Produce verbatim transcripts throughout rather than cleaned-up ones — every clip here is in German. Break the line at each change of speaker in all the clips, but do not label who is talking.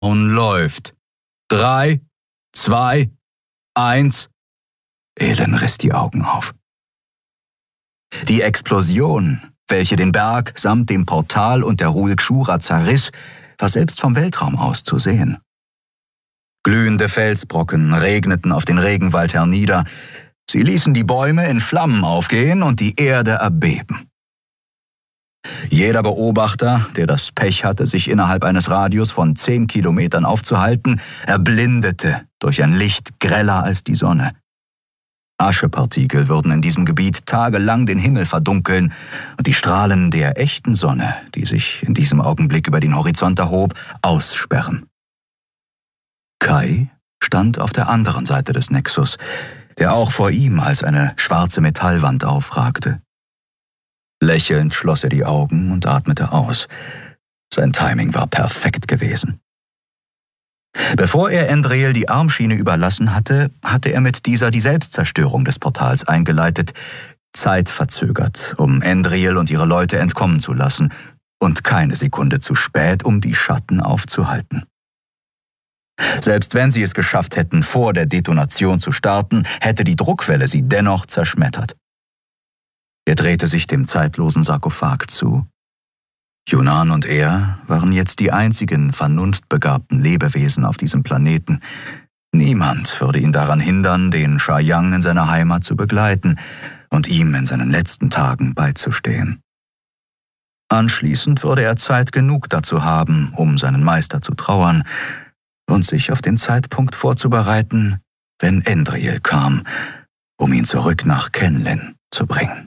Und läuft. Drei, zwei, eins. Elen riss die Augen auf. Die Explosion, welche den Berg samt dem Portal und der Rulk Shura zerriss, war selbst vom Weltraum aus zu sehen. Glühende Felsbrocken regneten auf den Regenwald hernieder. Sie ließen die Bäume in Flammen aufgehen und die Erde erbeben. Jeder Beobachter, der das Pech hatte, sich innerhalb eines Radius von zehn Kilometern aufzuhalten, erblindete durch ein Licht greller als die Sonne. Aschepartikel würden in diesem Gebiet tagelang den Himmel verdunkeln und die Strahlen der echten Sonne, die sich in diesem Augenblick über den Horizont erhob, aussperren. Kai stand auf der anderen Seite des Nexus, der auch vor ihm als eine schwarze Metallwand aufragte. Lächelnd schloss er die Augen und atmete aus. Sein Timing war perfekt gewesen. Bevor er Endreel die Armschiene überlassen hatte, hatte er mit dieser die Selbstzerstörung des Portals eingeleitet, zeitverzögert, um Endreel und ihre Leute entkommen zu lassen und keine Sekunde zu spät, um die Schatten aufzuhalten. Selbst wenn sie es geschafft hätten, vor der Detonation zu starten, hätte die Druckwelle sie dennoch zerschmettert. Er drehte sich dem zeitlosen Sarkophag zu. Yunan und er waren jetzt die einzigen vernunftbegabten Lebewesen auf diesem Planeten. Niemand würde ihn daran hindern, den Sha Yang in seiner Heimat zu begleiten und ihm in seinen letzten Tagen beizustehen. Anschließend würde er Zeit genug dazu haben, um seinen Meister zu trauern und sich auf den Zeitpunkt vorzubereiten, wenn Endreel kam, um ihn zurück nach Kenlin zu bringen.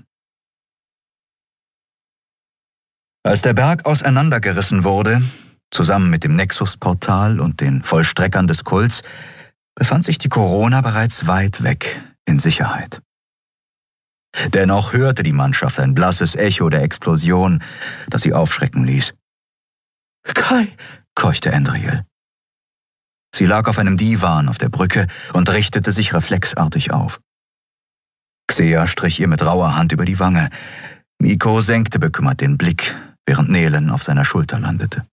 Als der Berg auseinandergerissen wurde, zusammen mit dem Nexus-Portal und den Vollstreckern des Kults, befand sich die Corona bereits weit weg in Sicherheit. Dennoch hörte die Mannschaft ein blasses Echo der Explosion, das sie aufschrecken ließ. »Kai«, keuchte Endreel. Sie lag auf einem Divan auf der Brücke und richtete sich reflexartig auf. Xea strich ihr mit rauer Hand über die Wange. Miko senkte bekümmert den Blick, während Nelen auf seiner Schulter landete.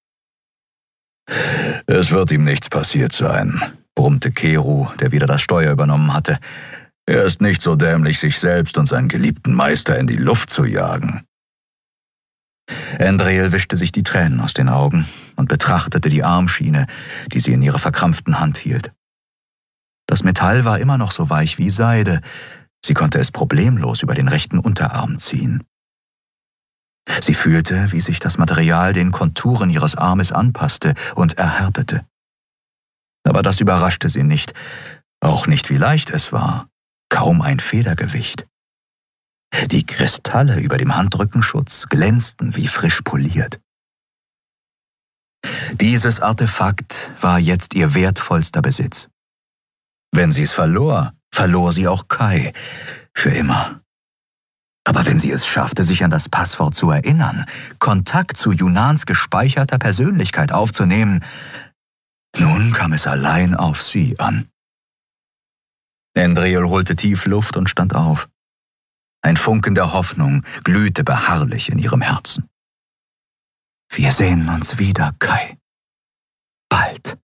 »Es wird ihm nichts passiert sein«, brummte Keru, der wieder das Steuer übernommen hatte. »Er ist nicht so dämlich, sich selbst und seinen geliebten Meister in die Luft zu jagen.« Endreel wischte sich die Tränen aus den Augen und betrachtete die Armschiene, die sie in ihrer verkrampften Hand hielt. Das Metall war immer noch so weich wie Seide. Sie konnte es problemlos über den rechten Unterarm ziehen. Sie fühlte, wie sich das Material den Konturen ihres Armes anpasste und erhärtete. Aber das überraschte sie nicht, auch nicht wie leicht es war, kaum ein Federgewicht. Die Kristalle über dem Handrückenschutz glänzten wie frisch poliert. Dieses Artefakt war jetzt ihr wertvollster Besitz. Wenn sie es verlor, verlor sie auch Kai, für immer. Aber wenn sie es schaffte, sich an das Passwort zu erinnern, Kontakt zu Yunans gespeicherter Persönlichkeit aufzunehmen, nun kam es allein auf sie an. Endreel holte tief Luft und stand auf. Ein Funken der Hoffnung glühte beharrlich in ihrem Herzen. »Wir sehen uns wieder, Kai. Bald.«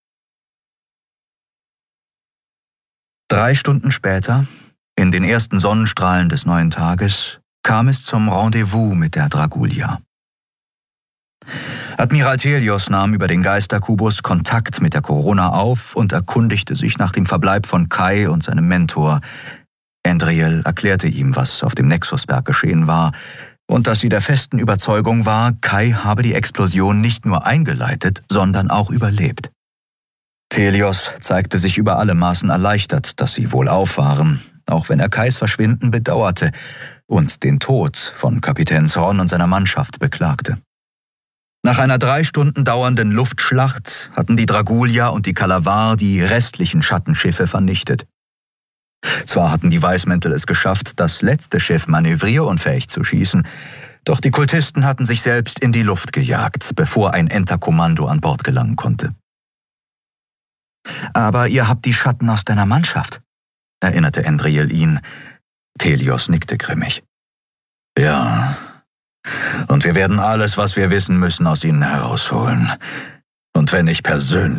Drei Stunden später, in den ersten Sonnenstrahlen des neuen Tages, kam es zum Rendezvous mit der Dragulia. Admiral Telios nahm über den Geisterkubus Kontakt mit der Corona auf und erkundigte sich nach dem Verbleib von Kai und seinem Mentor. Endreel erklärte ihm, was auf dem Nexusberg geschehen war und dass sie der festen Überzeugung war, Kai habe die Explosion nicht nur eingeleitet, sondern auch überlebt. Telios zeigte sich über alle Maßen erleichtert, dass sie wohlauf waren, auch wenn er Kais Verschwinden bedauerte und den Tod von Kapitän Zorn und seiner Mannschaft beklagte. Nach einer drei Stunden dauernden Luftschlacht hatten die Dragulia und die Kalavar die restlichen Schattenschiffe vernichtet. Zwar hatten die Weißmäntel es geschafft, das letzte Schiff manövrierunfähig zu schießen, doch die Kultisten hatten sich selbst in die Luft gejagt, bevor ein Enterkommando an Bord gelangen konnte. »Aber ihr habt die Schatten aus deiner Mannschaft«, erinnerte Endreel ihn. Telios nickte grimmig. »Ja, und wir werden alles, was wir wissen müssen, aus ihnen herausholen. Und wenn ich persönlich